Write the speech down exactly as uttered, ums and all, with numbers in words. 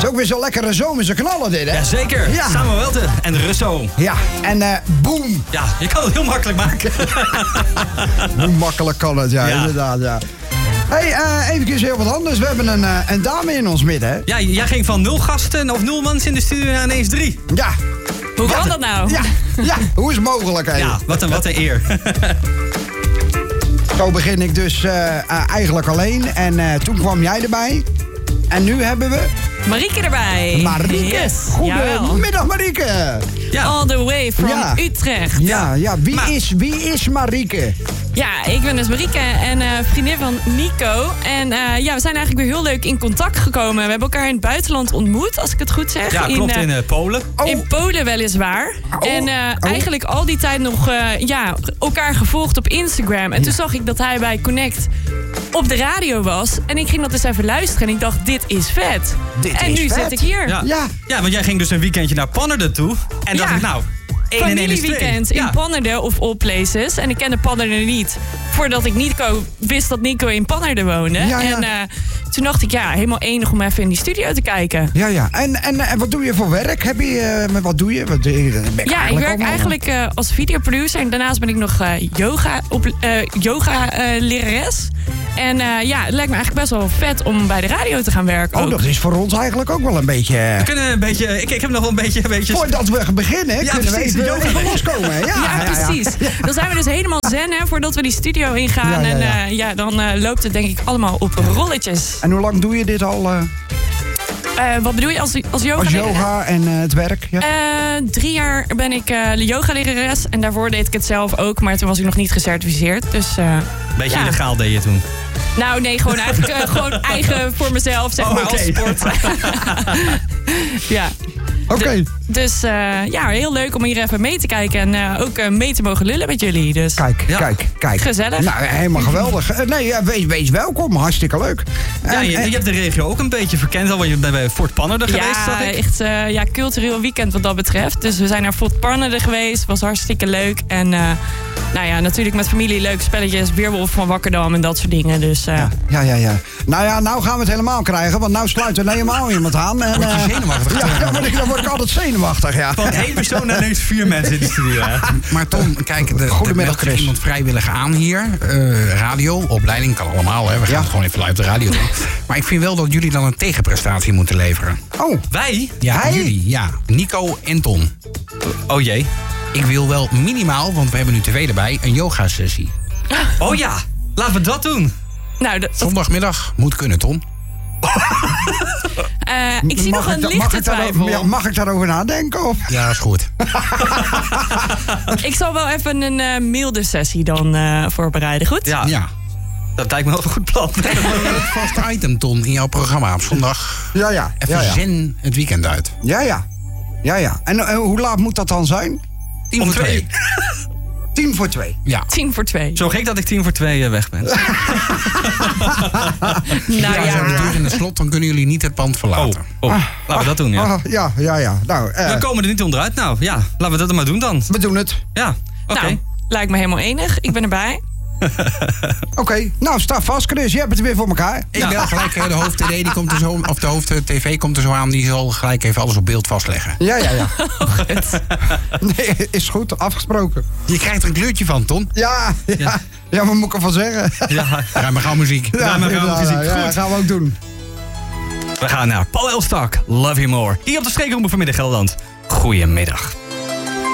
is ook weer zo'n lekkere zomerse knallen dit, hè? Jazeker. Ja. Samuel Welten en Russo. Ja, en uh, boom. Ja, je kan het heel makkelijk maken. Hoe makkelijk kan het, ja, ja. inderdaad, ja. Hé, hey, uh, even heel wat anders. We hebben een, uh, een dame in ons midden, hè? Ja, jij ging van nul gasten of nul mensen in de studio naar ineens drie. Ja. Hoe kan dat nou? Ja, ja, hoe is het mogelijk, hè? Ja, wat een, wat een eer. Zo begin ik dus uh, uh, eigenlijk alleen. En uh, toen kwam jij erbij. En nu hebben we... Marieke erbij. Marieke. Yes. Goedemiddag, Marieke. Ja. All the way from ja. Utrecht. Ja, ja. Wie, maar... is, wie is Marieke? Ja, ik ben dus Marieke en uh, vriendin van Nico. En uh, ja, we zijn eigenlijk weer heel leuk in contact gekomen. We hebben elkaar in het buitenland ontmoet, als ik het goed zeg. Ja, klopt, in, uh, in uh, Polen. Oh. In Polen weliswaar. Oh. En uh, oh. eigenlijk al die tijd nog uh, ja, elkaar gevolgd op Instagram. En toen ja. zag ik dat hij bij Connect op de radio was. En ik ging dat eens even luisteren en ik dacht, dit is vet. Dit en is nu vet. zit ik hier. Ja. Ja. ja, want jij ging dus een weekendje naar Pannerden toe. En dacht ja. ik, nou... Familieweekend in ja. Pannerden of all places. En ik kende Pannerden niet voordat ik Nico wist dat Nico in Pannerden woonde. Ja, ja. En uh, toen dacht ik, ja, helemaal enig om even in die studio te kijken. Ja, ja. En, en, en wat doe je voor werk? Heb je, uh, wat doe je? Wat, uh, ik ja, ik werk eigenlijk uh, als videoproducer. En daarnaast ben ik nog uh, yoga, op, uh, yoga uh, lerares. En uh, ja, het lijkt me eigenlijk best wel vet om bij de radio te gaan werken. Oh, ook. dat is voor ons eigenlijk ook wel een beetje... We kunnen een beetje... Ik, ik heb nog wel een beetje... Een beetje... Voordat we beginnen, ja, kunnen precies, we even, even loskomen. Ja, ja, ja, precies. Ja. Dan zijn we dus helemaal zen, hè, voordat we die studio ingaan. Ja, ja, ja. En uh, ja, dan uh, loopt het denk ik allemaal op rolletjes. En hoe lang doe je dit al? Uh... Uh, wat bedoel je als, als yoga? Als yoga en uh, het werk? Ja. Uh, drie jaar ben ik uh, yoga-lerares. En daarvoor deed ik het zelf ook. Maar toen was ik nog niet gecertificeerd. Dus, uh, beetje ja. illegaal deed je toen? Nou, nee, gewoon eigenlijk uh, gewoon eigen voor mezelf, zeg oh, maar, okay. als sport. ja. Oké. Okay. Dus uh, ja, heel leuk om hier even mee te kijken. En uh, ook uh, mee te mogen lullen met jullie. Dus. Kijk, ja. kijk, kijk. Gezellig. Nou, helemaal geweldig. Nee, ja, wees, wees welkom. Hartstikke leuk. Ja, en, je, je hebt de regio ook een beetje verkend al. Want je bent bij Fort Pannerden ja, geweest, zag ik. Echt uh, ja, cultureel weekend wat dat betreft. Dus we zijn naar Fort Pannerden geweest. Was hartstikke leuk. En uh, nou ja, natuurlijk met familie leuke spelletjes. Weerwolf van Wakkerdam en dat soort dingen. Dus, uh, ja, ja, ja, ja. Nou ja, nou gaan we het helemaal krijgen. Want nou sluit er helemaal iemand aan. En, word je zenuwachtig? Ja, dan word ik, dan word ik altijd zenuwachtig, ja. Van één persoon naar ineens vier mensen in de studio. Maar Tom, kijk, de, Goedemiddag, er iemand vrijwillig aan hier. Uh, radio, opleiding, kan allemaal. Hè. We gaan ja. het gewoon even live op de radio doen. Maar ik vind wel dat jullie dan een tegenprestatie moeten leveren. Oh, wij? Ja, Hij? jullie. Ja, Nico en Ton. Oh jee. Ik wil wel minimaal, want we hebben nu tv erbij, een yoga-sessie. Oh ja, laten we dat doen. Nou, dat... Zondagmiddag moet kunnen, Ton. Uh, ik zie mag nog een ik, lichte twijfel. Ja, mag ik daarover nadenken? Of? Ja, is goed. Ik zal wel even een uh, milde sessie dan uh, voorbereiden, goed? Ja. ja. Dat lijkt me wel een goed plan. Een vast item, Ton, in jouw programma op zondag. Ja, ja. Even ja, ja. zen het weekend uit. Ja, ja. Ja, ja. En uh, hoe laat moet dat dan zijn? Tien voor twee. Tien voor twee. Ja. Tien voor twee. Zo gek dat ik tien voor twee weg ben. nou ja, ja. Als de deur in het slot, dan kunnen jullie niet het pand verlaten. Oh, oh. Ah, laten we dat doen, ja. Ah, ja, ja, ja. Nou, uh, we komen er niet onderuit. Nou, ja. Laten we dat dan maar doen dan. We doen het. Ja, oké. Okay. Nou, lijkt me helemaal enig. Ik ben erbij. Oké, okay. Nou, sta vast, Chris. Je hebt het weer voor elkaar. Ik ja. bel gelijk de hoofd-T V, die komt er zo, of de hoofd-T V komt er zo aan. Die zal gelijk even alles op beeld vastleggen. Ja, ja, ja. Oh, goed. Nee, is goed. Afgesproken. Je krijgt er een kleurtje van, Ton. Ja, ja. Ja, ja wat moet ik ervan zeggen? Ja, ja maar gauw muziek. Ja, ja maar gauw muziek. Ja, goed. gaan we ook doen. We gaan naar Paul Elstak, Love You More. Hier op de Streekrombe vanmiddag Gelderland. Goedemiddag.